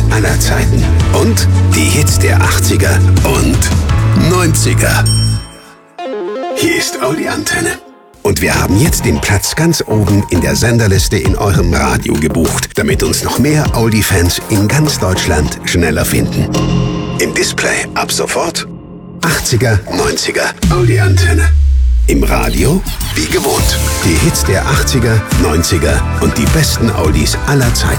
aller Zeiten. Und die Hits der 80er und 90er. Hier ist Audi Antenne. Und wir haben jetzt den Platz ganz oben in der Senderliste in eurem Radio gebucht, damit uns noch mehr Audi-Fans in ganz Deutschland schneller finden. Im Display ab sofort 80er, 90er, Audi Antenne. Im Radio wie gewohnt. Die Hits der 80er, 90er und die besten Audis aller Zeiten.